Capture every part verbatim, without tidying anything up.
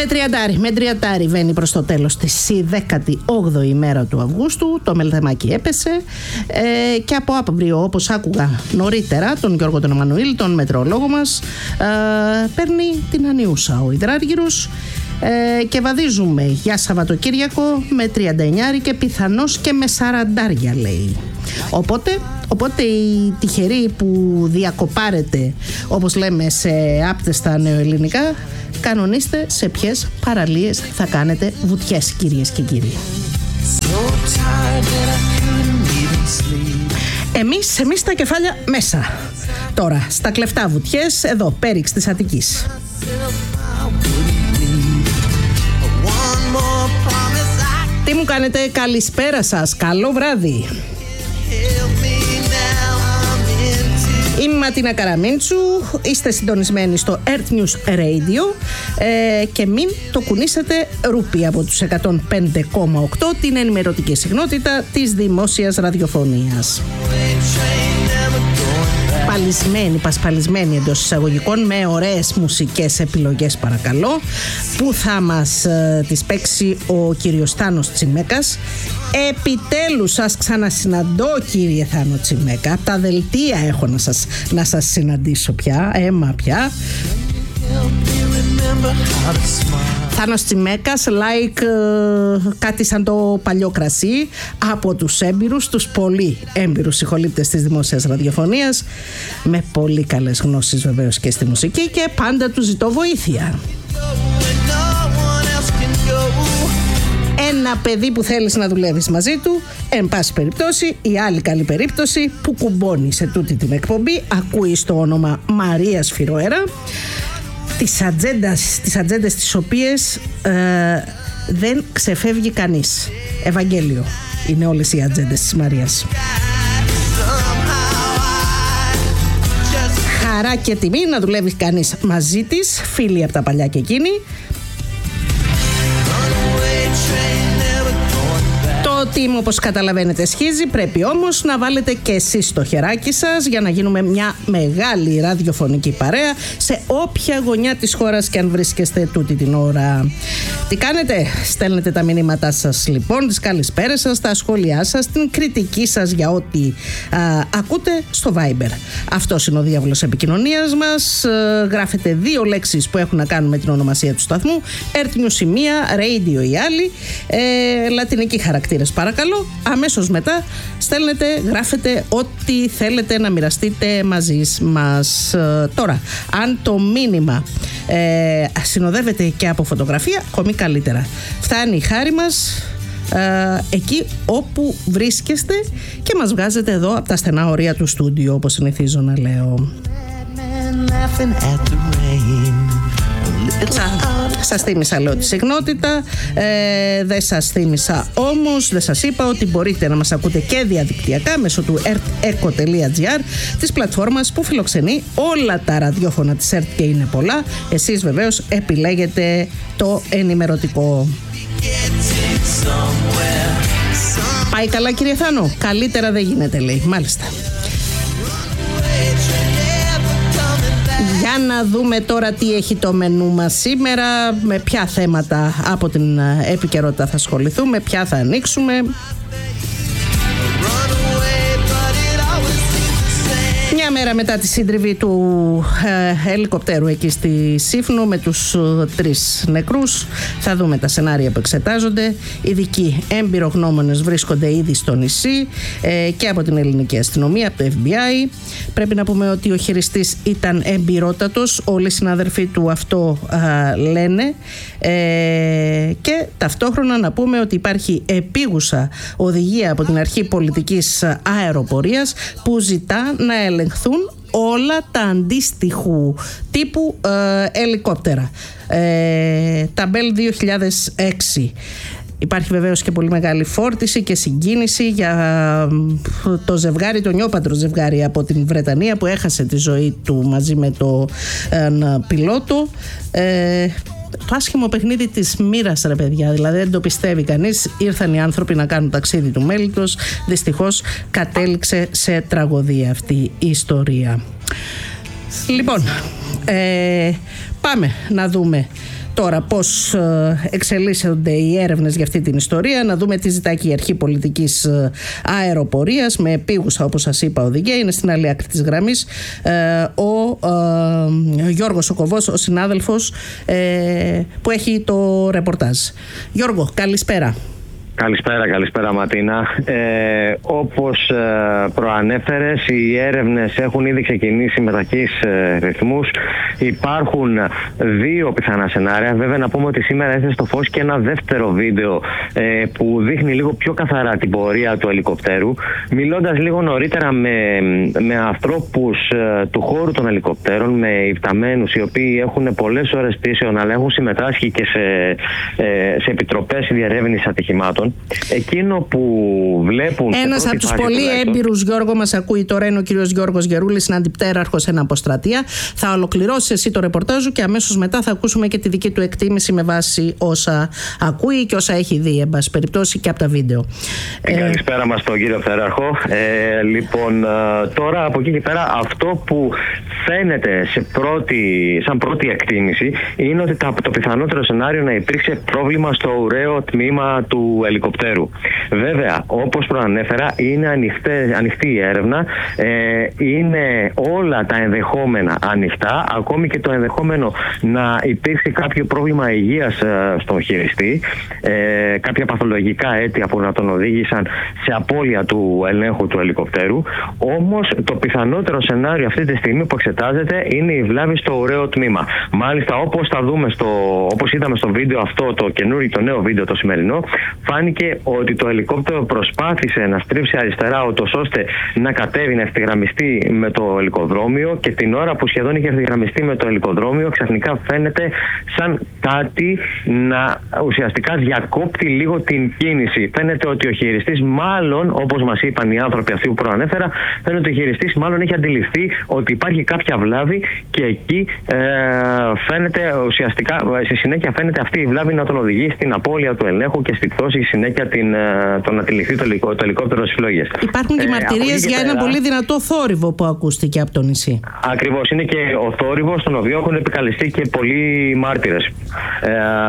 Με τριαντάρι, με τριαντάρι βαίνει προς το τέλος της η δέκατη όγδοη ημέρα του Αυγούστου. Το μελτεμάκι έπεσε ε, και από αύριο, όπως άκουγα νωρίτερα τον Γιώργο τον Εμμανουήλ, τον μετεωρολόγο μας, ε, παίρνει την ανιούσα ο υδράργυρος ε, και βαδίζουμε για Σαββατοκύριακο με τριάντα εννιά και πιθανώς και με σαραντάρια, λέει. Οπότε, οπότε οι τυχεροί που διακοπάρετε, όπως λέμε σε άπτεστα νεοελληνικά, κανονίστε σε ποιες παραλίες θα κάνετε βουτιές, κυρίες και κύριοι. Εμείς, εμείς τα κεφάλια μέσα. Τώρα, στα κλεφτά βουτιές, εδώ, πέριξ της Αττικής. Τι μου κάνετε, καλησπέρα σας, καλό βράδυ. Είμαι η Ματίνα Καραμίντσου, είστε συντονισμένοι στο Earth News Radio ε, και μην το κουνήσετε ρούπι από τους εκατόν πέντε κόμμα οκτώ, την ενημερωτική συχνότητα της δημόσιας ραδιοφωνίας. Πασπαλισμένη, πασπαλισμένη εντός εισαγωγικών, με ωραίες μουσικές επιλογές, παρακαλώ, που θα μας ε, τις παίξει ο κύριος Θάνος Τσιμέκας. Επιτέλους σας ξανασυναντώ, κύριε Θάνο Τσιμέκα. Από τα δελτία έχω να σας, να σας συναντήσω πια, αίμα πια. Θάνος Τσιμέκας, like uh, κάτι σαν το παλιό κρασί, από τους έμπειρους, τους πολύ έμπειρους συγχολήπτες της δημόσιας ραδιοφωνίας, με πολύ καλές γνώσεις βεβαίως και στη μουσική, και πάντα του ζητώ βοήθεια. Ένα παιδί που θέλεις να δουλεύεις μαζί του, εν πάση περιπτώσει, η άλλη καλή περίπτωση που κουμπώνει σε τούτη την εκπομπή, ακούει στο όνομα Μαρίας Φιροέρα, τις ατζέντας, τις ατζέντες τις οποίες ε, δεν ξεφεύγει κανείς. Ευαγγέλιο είναι όλες οι ατζέντες της Μαρίας. Χαρά και τιμή να δουλεύει κανείς μαζί της, φίλοι από τα παλιά και εκείνη. Το team, όπως καταλαβαίνετε, σχίζει. Πρέπει όμως να βάλετε και εσείς το χεράκι σας για να γίνουμε μια μεγάλη ραδιοφωνική παρέα σε όποια γωνιά της χώρας και αν βρίσκεστε τούτη την ώρα. Τι κάνετε? Στέλνετε τα μηνύματά σας, λοιπόν, τις καλησπέρες σας, τα σχόλιά σας, την κριτική σας για ό,τι α, ακούτε στο Viber. Αυτός είναι ο διάβολος επικοινωνίας μας. Α, γράφετε δύο λέξεις που έχουν να κάνουν με την ονομασία του σταθμού. Earth News η μία, Radio η άλλη. Ε, λατινική χαρακτήρες, παρακαλώ. Αμέσως μετά στέλνετε, γράφετε ό,τι θέλετε να μοιραστείτε μαζί μας. Ε, τώρα, αν το μήνυμα ε, συνοδεύεται και από φωτογραφία, ακόμη καλύτερα. Φτάνει η χάρη μας ε, εκεί όπου βρίσκεστε και μας βγάζετε εδώ από τα στενά ωρία του στούντιο, όπως συνηθίζω να λέω. Σας θύμισα, λέω, τη συχνότητα, ε, δεν σας θύμισα όμως, δεν σας είπα ότι μπορείτε να μας ακούτε και διαδικτυακά μέσω του earth echo τελεία gr, της πλατφόρμας που φιλοξενεί όλα τα ραδιόφωνα της ΕΡΤ, και είναι πολλά. Εσείς βεβαίως επιλέγετε το ενημερωτικό. Πάει καλά, κύριε Θάνο? Καλύτερα δεν γίνεται, λέει. Μάλιστα. Για να δούμε τώρα τι έχει το μενού μας σήμερα, με ποια θέματα από την επικαιρότητα θα ασχοληθούμε, ποια θα ανοίξουμε. Μια μέρα μετά τη σύντριβη του ε, ελικοπτέρου εκεί στη Σύφνο με τους ε, τρεις νεκρούς, θα δούμε τα σενάρια που εξετάζονται. Ειδικοί εμπειρογνώμονες βρίσκονται ήδη στο νησί ε, και από την ελληνική αστυνομία, από το εφ μπι άι. Πρέπει να πούμε ότι ο χειριστής ήταν εμπειρότατος, όλοι οι συναδελφοί του αυτό ε, λένε, ε, και ταυτόχρονα να πούμε ότι υπάρχει επίγουσα οδηγία από την Αρχή Πολιτικής Αεροπορίας που ζητά να ελεγχθούν όλα τα αντίστοιχου τύπου ε, ελικόπτερα. Ε, τα Bell δύο χιλιάδες έξι. Υπάρχει βεβαίως και πολύ μεγάλη φόρτιση και συγκίνηση για το ζευγάρι, το νιόπαντρο ζευγάρι από την Βρετανία που έχασε τη ζωή του μαζί με το ε, πιλότο. Ε, Το άσχημο παιχνίδι της μοίρας, ρε παιδιά, δηλαδή δεν το πιστεύει κανείς. Ήρθαν οι άνθρωποι να κάνουν ταξίδι του μέλητος, δυστυχώς κατέληξε σε τραγωδία αυτή η ιστορία. Λοιπόν, ε, πάμε να δούμε τώρα πώς εξελίσσονται οι έρευνες για αυτή την ιστορία, να δούμε τι ζητάει και η Αρχή Πολιτικής Αεροπορίας με επίγουσα, όπως σας είπα, οδηγία. Είναι στην άλλη άκρη της γραμμής ο Γιώργος Σοκοβός, ο συνάδελφος που έχει το ρεπορτάζ. Γιώργο, καλησπέρα. Καλησπέρα, καλησπέρα Ματίνα. Ε, όπως ε, προανέφερες, οι έρευνες έχουν ήδη ξεκινήσει με ταχύς ε, ρυθμούς. Υπάρχουν δύο πιθανά σενάρια. Βέβαια να πούμε ότι σήμερα έθεσε στο φως και ένα δεύτερο βίντεο ε, που δείχνει λίγο πιο καθαρά την πορεία του ελικοπτέρου. Μιλώντας λίγο νωρίτερα με, με ανθρώπους ε, του χώρου των ελικοπτέρων, με υπταμένους οι οποίοι έχουν πολλές ώρες πτήσεων αλλά έχουν συμμετάσχει και σε, ε, σε επιτροπές διερεύνησης ατυχημάτων. Εκείνο που βλέπουν. Ένας από τους πολύ έμπειρους, Γιώργο, μας ακούει τώρα, είναι ο κύριος Γιώργος Γερούλης, είναι αντιπτέραρχος εν αποστρατεία. Θα ολοκληρώσει εσύ το ρεπορτάζ και αμέσως μετά θα ακούσουμε και τη δική του εκτίμηση με βάση όσα ακούει και όσα έχει δει, εν πάση περιπτώσει, και από τα βίντεο. Καλησπέρα ε... μας στον κύριο Πτέραρχο. Ε, λοιπόν, τώρα από εκεί και πέρα, αυτό που φαίνεται σε πρώτη, σαν πρώτη εκτίμηση είναι ότι το πιθανότερο σενάριο να υπήρξε πρόβλημα στο ουραίο τμήμα του ελικοπτέρου. Βέβαια, όπως προανέφερα, είναι ανοιχτέ, ανοιχτή η έρευνα, ε, είναι όλα τα ενδεχόμενα ανοιχτά, ακόμη και το ενδεχόμενο να υπήρξε κάποιο πρόβλημα υγείας ε, στον χειριστή, ε, κάποια παθολογικά αίτια που να τον οδήγησαν σε απώλεια του ελέγχου του ελικοπτέρου. Όμως, το πιθανότερο σενάριο αυτή τη στιγμή που εξετάζεται είναι η βλάβη στο ουραίο τμήμα. Μάλιστα, όπως θα δούμε στο, όπως είδαμε στο βίντεο αυτό, το καινούριο, το νέο βίντεο, το σημερινό, φάνηκε ότι το ελικόπτερο προσπάθησε να στρίψει αριστερά, ούτως ώστε να κατέβει, να ευθυγραμμιστεί με το ελικοδρόμιο, και την ώρα που σχεδόν είχε ευθυγραμμιστεί με το ελικοδρόμιο, ξαφνικά φαίνεται σαν κάτι να ουσιαστικά διακόπτει λίγο την κίνηση. Φαίνεται ότι ο χειριστής, μάλλον, όπως μας είπαν οι άνθρωποι αυτοί που προανέφερα, φαίνεται ότι ο χειριστής μάλλον έχει αντιληφθεί ότι υπάρχει κάποια βλάβη, και εκεί ε, φαίνεται ουσιαστικά, στη συνέχεια φαίνεται αυτή η βλάβη να τον οδηγεί στην απώλεια του ελέγχου και στη πτώση, συνέχεια την, το να τυλιχθεί το, το ελικόπτερο στις φλόγες. Υπάρχουν και ε, μαρτυρίες για πέρα, ένα πολύ δυνατό θόρυβο που ακούστηκε από το νησί. Ακριβώς, είναι και ο θόρυβος, τον οποίο έχουν επικαλεστεί και πολλοί μάρτυρες, ε,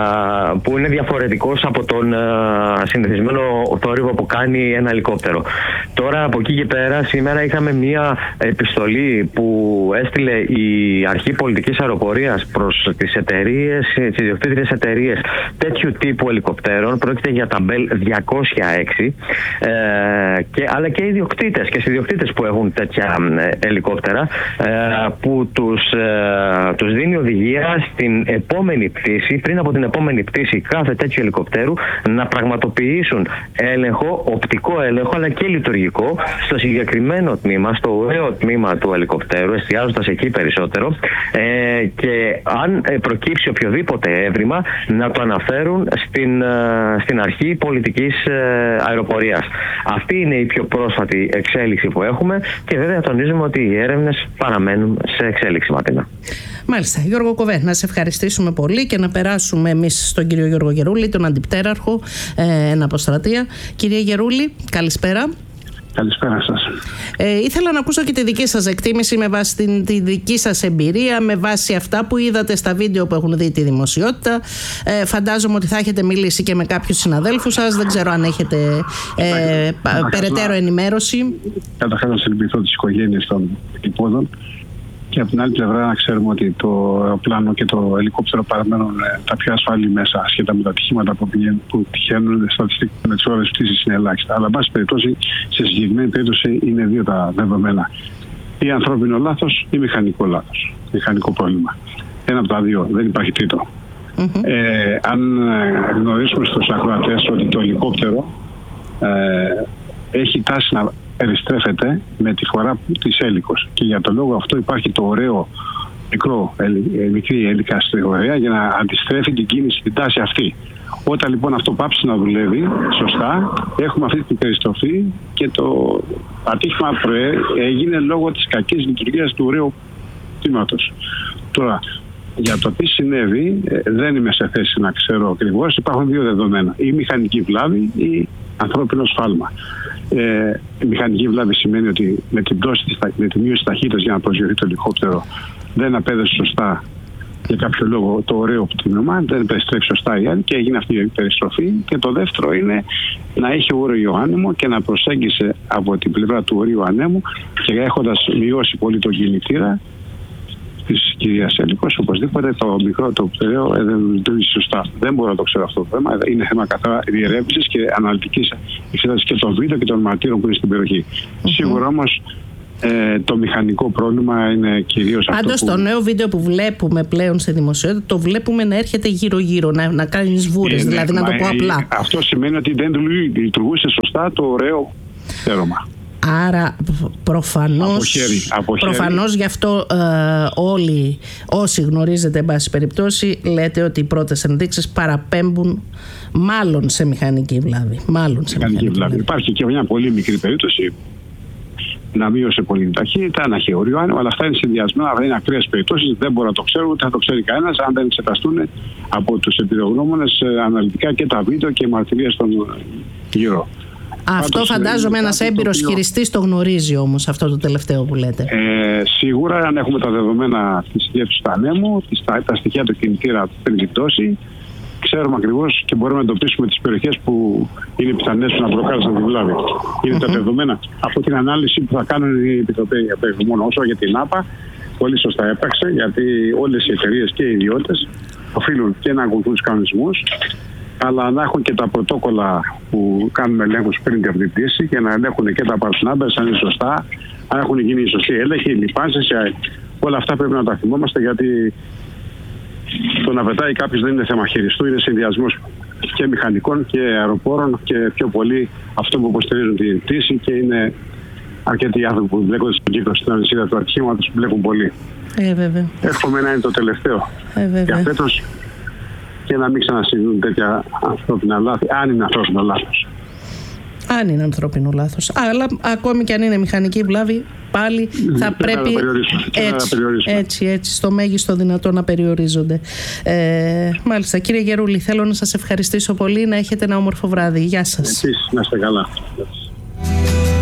που είναι διαφορετικός από τον ε, συνηθισμένο θόρυβο που κάνει ένα ελικόπτερο. Τώρα από εκεί και πέρα, σήμερα είχαμε μία επιστολή που έστειλε η Αρχή Πολιτικής Αεροπορίας προς τις εταιρείες, τις ιδιοκτήτριες εταιρείες τέτοιου τύπου ελικοπτέρων. Πρόκειται για τα Bell διακόσια έξι, ε, και, αλλά και οι ιδιοκτήτες και οι ιδιοκτήτες που έχουν τέτοια ε, ελικόπτερα, ε, που τους, ε, τους δίνει οδηγία στην επόμενη πτήση, πριν από την επόμενη πτήση κάθε τέτοιου ελικοπτέρου, να πραγματοποιήσουν έλεγχο, οπτικό έλεγχο αλλά και λειτουργικό στο συγκεκριμένο τμήμα, στο ουραίο τμήμα του ελικοπτέρου, εστιάζοντας εκεί περισσότερο, ε, και αν προκύψει οποιοδήποτε έβριμα να το αναφέρουν στην, στην Αρχή Πολιτικής Αεροπορίας. Αυτή είναι η πιο πρόσφατη εξέλιξη που έχουμε, και βέβαια τονίζουμε ότι οι έρευνες παραμένουν σε εξέλιξη, Ματίνα. Μάλιστα. Γιώργο Κοβέ, να σε ευχαριστήσουμε πολύ και να περάσουμε εμείς στον κύριο Γιώργο Γερούλη, τον αντιπτέραρχο ε, εν αποστρατεία. Κύριε Γερούλη, καλησπέρα. Καλησπέρα σας. Ε, ήθελα να ακούσω και τη δική σας εκτίμηση με βάση την, τη δική σας εμπειρία, με βάση αυτά που είδατε στα βίντεο που έχουν δει τη δημοσιότητα. Ε, φαντάζομαι ότι θα έχετε μιλήσει και με κάποιους συναδέλφους σας. Δεν ξέρω αν έχετε ε, πα, περαιτέρω ενημέρωση. Καταρχάς να συλληπιθώ τις οικογένειες των υπόδων. Και από την άλλη πλευρά να ξέρουμε ότι το αεροπλάνο και το ελικόπτερο παραμένουν τα πιο ασφαλή μέσα, ασχετά με τα ατυχήματα που, που τυχαίνουν. Στατιστικά με τις ώρες πτήσης είναι ελάχιστα. Αλλά, εν πάση περιπτώσει, σε συγκεκριμένη περίπτωση είναι δύο τα δεδομένα. Ή ανθρώπινο λάθος ή μηχανικό λάθος. Μηχανικό πρόβλημα. Ένα από τα δύο. Δεν υπάρχει τρίτο. Mm-hmm. Ε, αν γνωρίσουμε στους ακροατές ότι το ελικόπτερο ε, έχει τάση να περιστρέφεται με τη φορά της έλικος, και για τον λόγο αυτό υπάρχει το ωραίο μικρό, μικρή έλικα στριγωρία για να αντιστρέφει την κίνηση, την τάση αυτή. Όταν λοιπόν αυτό πάψει να δουλεύει σωστά, έχουμε αυτή την περιστροφή, και το ατύχημα έγινε λόγω της κακής λειτουργίας του ωραίου τμήματος. Τώρα, για το τι συνέβη δεν είμαι σε θέση να ξέρω ακριβώς. Υπάρχουν δύο δεδομένα: ή μηχανική βλάβη ή ανθρώπινο σφάλμα. Ε, η μηχανική βλάβη σημαίνει ότι με την πτώση, με τη μείωση ταχύτητας για να προσγειωθεί το ελικόπτερο δεν απέδωσε σωστά για κάποιο λόγο το ωραίο τμήμα, δεν περιστρέφει σωστά η άλλη και έγινε αυτή η περιστροφή. Και το δεύτερο είναι να έχει όριο άνεμο και να προσέγγισε από την πλευρά του ορίου ανέμου και έχοντας μειώσει πολύ τον κινητήρα της κυρίας Έλικος, οπωσδήποτε το μικρό το πτερέο ε, δεν λειτουργήσει σωστά. Δεν μπορώ να το ξέρω αυτό το θέμα. Είναι θέμα καθαρά διερεύνησης και αναλυτικής εξέτασης και των βίντεο και των μαρτύρων που είναι στην περιοχή. Mm-hmm. Σίγουρα όμως ε, το μηχανικό πρόβλημα είναι κυρίως αυτό. Πάντως, το νέο βίντεο που βλέπουμε πλέον σε δημοσιότητα, το βλέπουμε να έρχεται γύρω-γύρω, να, να κάνει σβούρες, ε, δηλαδή ναι, να το πω ε, απλά. Αυτό σημαίνει ότι δεν λειτουργούσε σωστά το ωραίο πτέρωμα. Άρα προφανώς, από χέρι, από χέρι. προφανώς γι' αυτό ε, όλοι όσοι γνωρίζετε εν πάση περιπτώσει λέτε ότι οι πρώτες ενδείξεις παραπέμπουν μάλλον σε μηχανική βλάβη. Μάλλον σε μηχανική, μηχανική βλάβη. βλάβη. Υπάρχει και μια πολύ μικρή περίπτωση να μείωσε πολύ την ταχύτητα, να έχει όριο άνεμο, αλλά αυτά είναι συνδυασμένα, δεν είναι ακραίες περιπτώσεις, δεν μπορεί να το ξέρουν, ούτε θα το ξέρει κανένας αν δεν εξεταστούν από τους εμπειρογνώμονες αναλυτικά και τα βίντεο και οι μαρτυρίες των γύρω. Αυτό φαντάζομαι ένας έμπειρος οποίο... χειριστής το γνωρίζει όμως αυτό το τελευταίο που λέτε. Ε, σίγουρα αν έχουμε τα δεδομένα της διεύθυνσης του ανέμου, τα, τα στοιχεία του κινητήρα πριν την πτώση, ξέρουμε ακριβώς και μπορούμε να εντοπίσουμε τις περιοχές που είναι πιθανές να προκάλεσαν τη βλάβη. Είναι mm-hmm. τα δεδομένα από την ανάλυση που θα κάνουν οι επιτροπές μόνο όσο για την ΑΠΑ. Πολύ σωστά έπραξε, γιατί όλες οι εταιρείες και οι ιδιώτες οφείλουν και να ακολουθούν τους κανονισμούς, αλλά να έχουν και τα πρωτόκολλα που κάνουμε ελέγχους πριν την πτήση και να ελέγχουν και τα parts numbers αν είναι σωστά, αν έχουν γίνει οι σωστοί έλεγχοι, οι λιπάνσεις, όλα αυτά πρέπει να τα θυμόμαστε, γιατί το να πετάει κάποιος δεν είναι θέμα χειριστού, είναι συνδυασμός και μηχανικών και αεροπόρων και πιο πολύ αυτό που υποστηρίζουν την πτήση, και είναι αρκετοί άνθρωποι που μπλέκονται στον κύκλο, στην αλυσίδα του ατυχήματος, που μπλέκουν πολύ. Ε, βέβαια. Εύχομαι να είναι το τελευταίο. Ε, για φέτος και να μην ξανασυμβούν τέτοια ανθρώπινα λάθη, αν είναι ανθρώπινο λάθος. Αν είναι ανθρώπινο λάθος. Αλλά ακόμη και αν είναι μηχανική βλάβη, πάλι θα και πρέπει να έτσι, έτσι, έτσι, στο μέγιστο δυνατό να περιορίζονται. Ε, μάλιστα, κύριε Γερούλη, θέλω να σας ευχαριστήσω πολύ, να έχετε ένα όμορφο βράδυ. Γεια σας. Επίσης, να είστε καλά.